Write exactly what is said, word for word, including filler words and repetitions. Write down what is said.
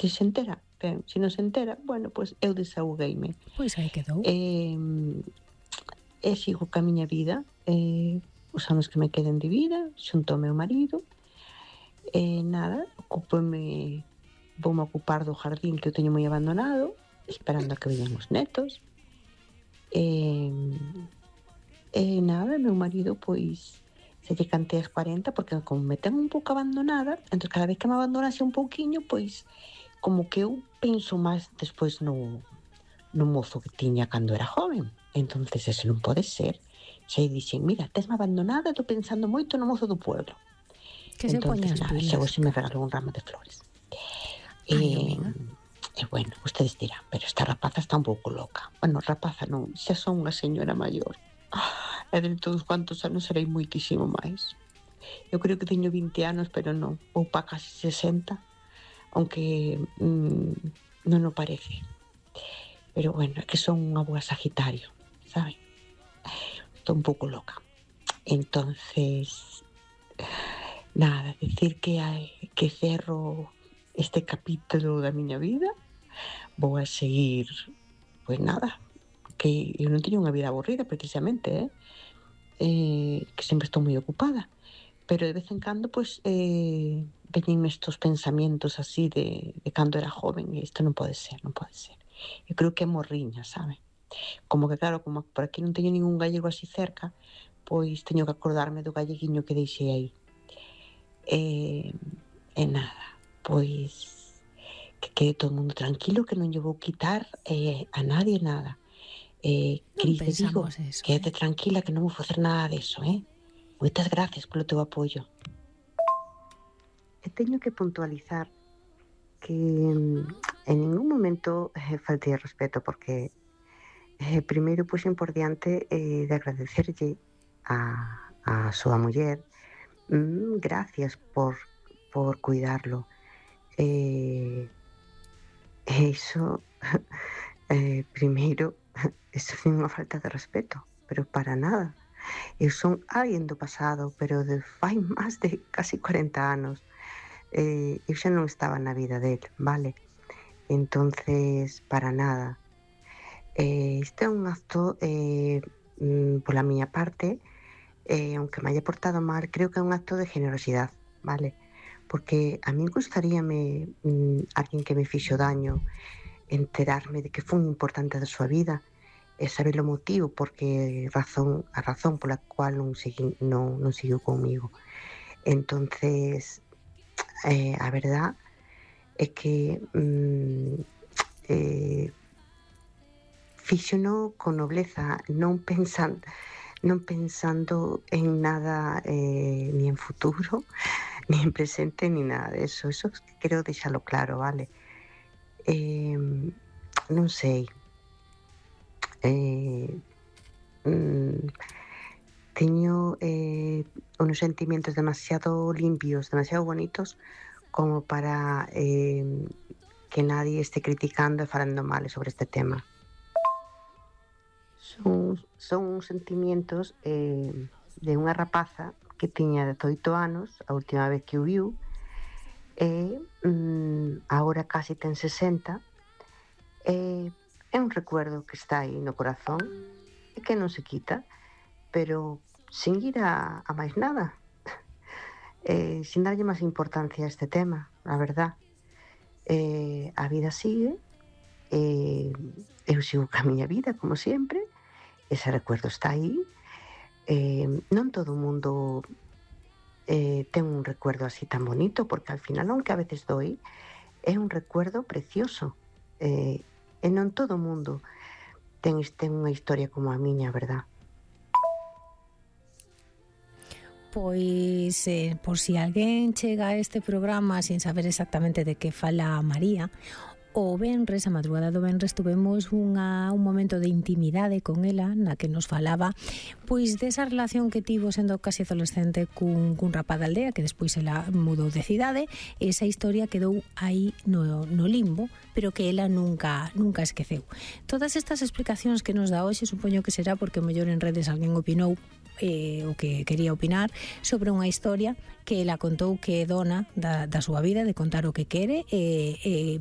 se se entera, ben, se non se entera, bueno, pois eu desahogueime. Pois aí quedou. E, e sigo ca miña vida, e os anos que me queden de vida, xunto ao meu marido, e nada, ocúpome, voume ocupar do jardín que eu teño moi abandonado, esperando a que veñan os netos. E, e nada, meu marido, pois, se lle cantei as cuarenta, porque como me ten un pouco abandonada, entón cada vez que me abandonase un pouquiño, pois, como que eu penso máis despois no, no mozo que tiña cando era joven. Entonces, eso non pode ser. Xa dixen, mira, tesme abandonada, estou pensando moito no mozo do pueblo. Que se poña as Entonces, nada, pilas. xa hoxe me regalou un ramo de flores. Ai, E, amiga. e bueno, ustedes dirán, pero esta rapaza está un pouco loca. Bueno, rapaza non, xa son unha señora maior. Ah, e dentro dos cuantos anos serei moitísimo máis. Eu creo que teño vinte anos, pero non, ou pa casi sesenta, aunque mm, non o parece. Pero bueno, é que son unha boa Sagitario, saben? Estou un pouco loca. Entonces, nada, decir que hai, que cerro este capítulo da miña vida, vou a seguir, pois nada, que eu non teño unha vida aburrida precisamente, eh? Eh, que sempre estou moi ocupada, pero de vez en cando, pois, eh, veñenme estos pensamientos así de, de cando era joven, e isto non pode ser, non pode ser. Eu creo que é morriña, sabe? Como que claro, como por aquí non teño ningún gallego así cerca, pois teño que acordarme do galleguiño que deixei aí. E, e nada, pois que quede todo o mundo tranquilo, que non lle vou quitar eh, a nadie nada. Eh, Non Cris, te digo, pensamos eso, quédate eh? tranquila, que non vou facer nada deso, eh? Moitas gracias polo teu apoio. E teño que puntualizar que mm, en ningún momento eh, faltei de respeto, porque eh, primeiro puxen por diante eh, de agradecerlle a, a súa muller mm, gracias por, por cuidarlo. Eh, e iso eh, primeiro iso é unha falta de respeto, pero para nada. Eu son alguén do pasado, pero de fai máis de casi cuarenta anos. Eh, eu xa non estaba na vida del, vale? Entonces, para nada. Eh, este é un acto eh, mm, pola miña parte, eh, aunque me haya portado mal, creo que é un acto de generosidade, vale? Porque a min gustaríame mm, alguén que me fixo daño, enterarme de que foi importante da súa vida e saber o motivo porque razón, a razón pola cual non, segui, non, non seguiu comigo. Entonces, eh, a verdad é que mm, eh, fíxono con nobleza, non pensando non pensando en nada, eh, ni en futuro, ni en presente, ni nada de eso. Eso quero deixalo claro, vale? Eh, non sei. Eh, mm, teño eh, unos sentimientos demasiado limpios, demasiado bonitos, como para eh, que nadie esté criticando e falando mal sobre este tema. Son, son sentimientos eh, de unha rapaza que tiña dezoito anos a última vez que o viu, e mm, agora casi ten sesenta, e é un recuerdo que está aí no corazón e que non se quita, pero sin ir a, a máis nada, eh, sin darlle máis importancia a este tema, a verdad. Eh, a vida sigue, eh, eu sigo ca miña vida, como sempre, ese recuerdo está aí. Eh, non todo o mundo eh, ten un recuerdo así tan bonito, porque al final, aunque a veces doi, é un recuerdo precioso. Eh, e non todo o mundo ten, ten unha historia como a miña, verdad? Pois, eh, por si alguén chega a este programa sin saber exactamente de que fala María, o venres, a madrugada do venres, tuvemos unha, un momento de intimidade con ela na que nos falaba pois desa relación que tivo sendo casi adolescente cun, cun rapaz da aldea que despois ela mudou de cidade. Esa historia quedou aí no, no limbo, pero que ela nunca nunca esqueceu. Todas estas explicacións que nos dá hoxe supoño que será porque o mellor en redes alguén opinou eh, o que quería opinar sobre unha historia que ela contou que é dona da, da súa vida, de contar o que quere, e, e